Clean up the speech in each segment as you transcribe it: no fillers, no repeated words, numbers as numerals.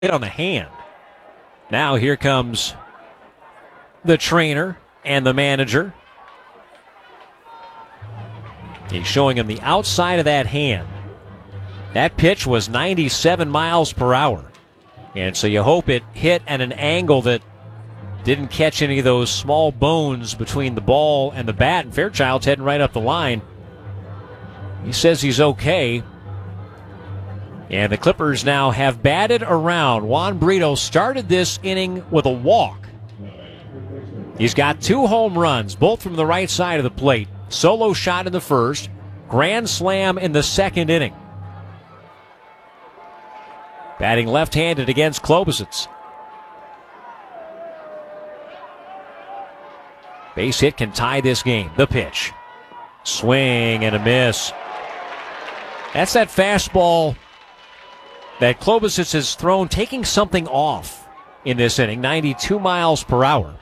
hit on the hand. Now here comes the trainer and the manager. He's showing him the outside of that hand. That pitch was 97 miles per hour. And so you hope it hit at an angle that didn't catch any of those small bones between the ball and the bat. And Fairchild's heading right up the line. He says he's okay. And the Clippers now have batted around. Juan Brito started this inning with a walk. He's got 2 home runs, both from the right side of the plate. Solo shot in the first, grand slam in the second inning. Batting left-handed against Klobuchar. Base hit can tie this game. The pitch. Swing and a miss. That's that fastball that Klobuchar has thrown, taking something off in this inning, 92 miles per hour.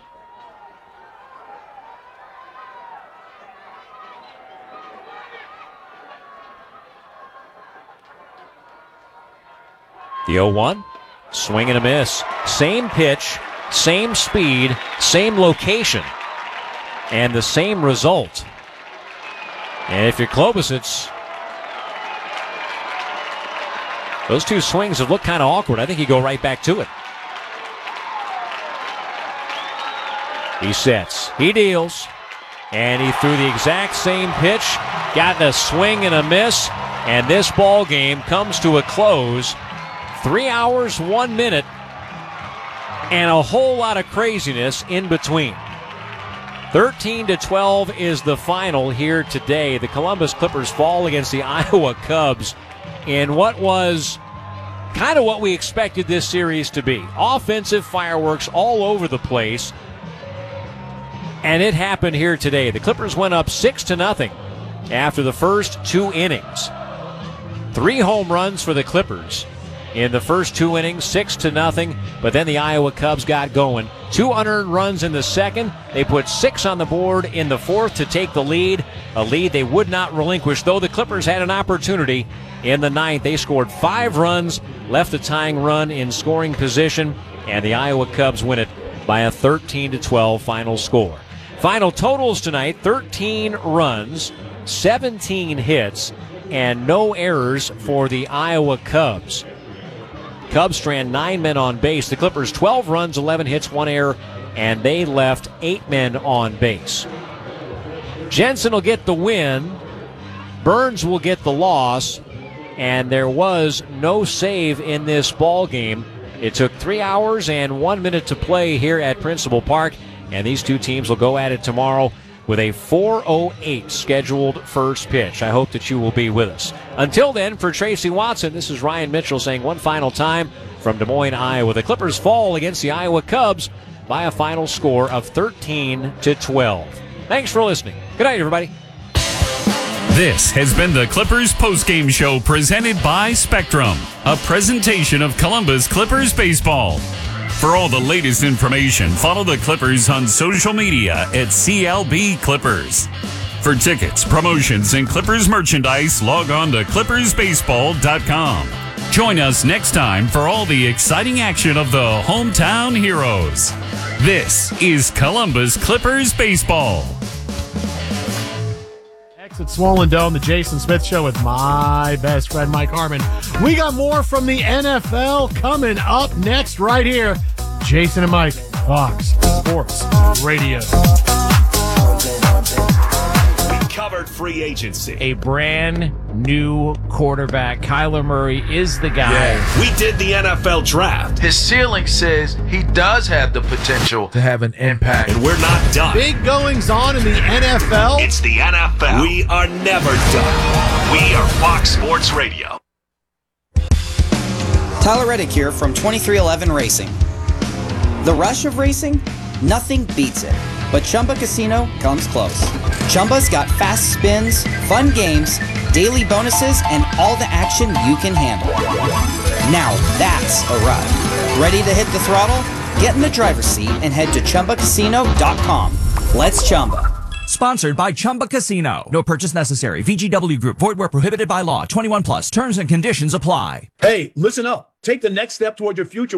The 0-1, swing and a miss. Same pitch, same speed, same location, and the same result. And if you're Klobuchar, those 2 swings have looked kind of awkward. I think you go right back to it. He sets, he deals, and he threw the exact same pitch, got a swing and a miss, and this ball game comes to a close. 3 hours, 1 minute, and a whole lot of craziness in between. 13-12 is the final here today. The Columbus Clippers fall against the Iowa Cubs in what was kind of what we expected this series to be. Offensive fireworks all over the place, and it happened here today. The Clippers went up 6-0 after the first 2 innings. 3 home runs for the Clippers in the first 2 innings, 6-0, but then the Iowa Cubs got going. 2 unearned runs in the second. They put 6 on the board in the fourth to take the lead, a lead they would not relinquish, though the Clippers had an opportunity in the ninth. They scored 5 runs, left a tying run in scoring position, and the Iowa Cubs win it by a 13-12 final score. Final totals tonight, 13 runs, 17 hits, and no errors for the Iowa Cubs. Cubs strand 9 men on base. The Clippers 12 runs, 11 hits, 1 error, and they left 8 men on base. Jensen will get the win. Burns will get the loss, and there was no save in this ball game. It took 3 hours and 1 minute to play here at Principal Park, and these 2 teams will go at it tomorrow with a 4:08 scheduled first pitch. I hope that you will be with us. Until then, for Tracy Watson, this is Ryan Mitchell saying one final time from Des Moines, Iowa. The Clippers fall against the Iowa Cubs by a final score of 13-12. Thanks for listening. Good night, everybody. This has been the Clippers postgame show presented by Spectrum, a presentation of Columbus Clippers baseball. For all the latest information, follow the Clippers on social media at CLB Clippers. For tickets, promotions, and Clippers merchandise, log on to ClippersBaseball.com. Join us next time for all the exciting action of the hometown heroes. This is Columbus Clippers Baseball. At Swollen Dome, the Jason Smith Show with my best friend Mike Harmon. We got more from the NFL coming up next right here. Jason and Mike, Fox Sports Radio. We covered free agency. A brand new quarterback. Kyler Murray is the guy. Yeah. We did the NFL draft. His ceiling says he does have the potential to have an impact. And we're not done. Big goings on in the NFL. It's the NFL. We are never done. We are Fox Sports Radio. Tyler Reddick here from 2311 Racing. The rush of racing? Nothing beats it. But Chumba Casino comes close. Chumba's got fast spins, fun games, daily bonuses, and all the action you can handle. Now that's a ride. Ready to hit the throttle? Get in the driver's seat and head to ChumbaCasino.com. Let's Chumba. Sponsored by Chumba Casino. No purchase necessary. VGW Group. Void where prohibited by law. 21 plus. Terms and conditions apply. Hey, listen up. Take the next step toward your future